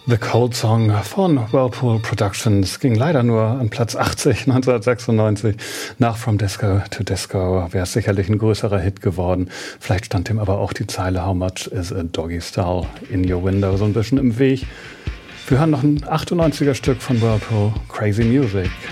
The Cold Song von Whirlpool Productions ging leider nur an Platz 80 1996. Nach From Disco to Disco wäre es sicherlich ein größerer Hit geworden. Vielleicht stand dem aber auch die Zeile How much is a doggy style in your window so ein bisschen im Weg. Wir hören noch ein 98er Stück von Whirlpool, Crazy Music.